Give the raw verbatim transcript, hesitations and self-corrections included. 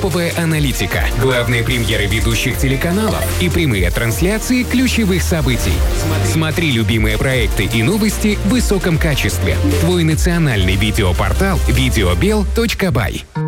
топовая аналитика, главные премьеры ведущих телеканалов и прямые трансляции ключевых событий. Смотри любимые проекты и новости в высоком качестве. Твой национальный видеопортал видеобел точка бай.